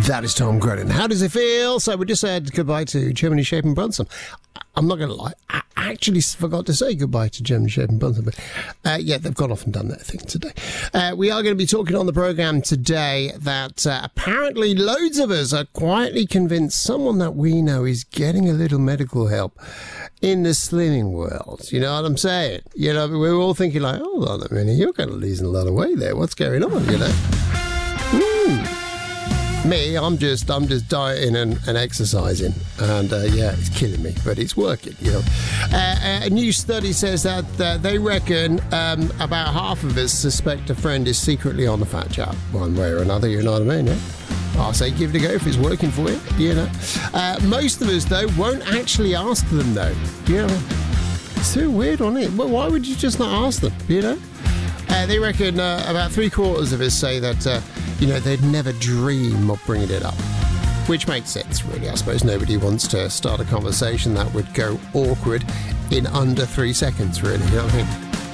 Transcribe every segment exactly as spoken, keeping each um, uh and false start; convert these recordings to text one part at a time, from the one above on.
That is Tom Grennan. How does it feel? So we just said goodbye to Germany Shape and Brunson. I'm not going to lie, I actually forgot to say goodbye to Germany Shape and Brunson, but uh, yeah, they've gone off and done their thing today. Uh, we are going to be talking on the programme today that uh, apparently loads of us are quietly convinced someone that we know is getting a little medical help in the slimming world. You know what I'm saying? You know, we're all thinking like, hold on a minute, you're kind of losing a lot of weight there. What's going on, you know? Mm. Me, I'm just I'm just dieting and, and exercising, and uh, yeah, it's killing me, but it's working, you know. Uh, a new study says that uh, they reckon um, about half of us suspect a friend is secretly on the fat chart, one way or another, you know what I mean, yeah? I'll say give it a go if it's working for you, you know. Uh, most of us, though, won't actually ask them, though, you know. It's so weird, isn't it? Well, why would you just not ask them, you know? Uh, they reckon uh, about three quarters of us say that, uh, you know, they'd never dream of bringing it up. Which makes sense, really. I suppose nobody wants to start a conversation that would go awkward in under three seconds, really. You know what I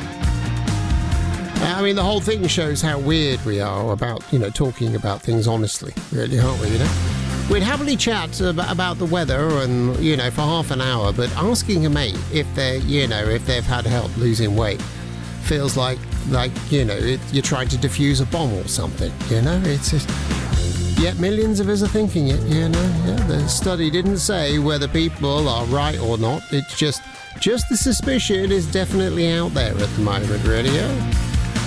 mean? I mean, the whole thing shows how weird we are about, you know, talking about things honestly, really, aren't we, you know? We'd happily chat about the weather and, you know, for half an hour, but asking a mate if they're, you know, if they've had help losing weight feels like, like you know, it, you're trying to defuse a bomb or something, you know? It's just... Yet millions of us are thinking it, you know? Yeah, the study didn't say whether people are right or not. It's just, just the suspicion is definitely out there at the moment, really, yeah?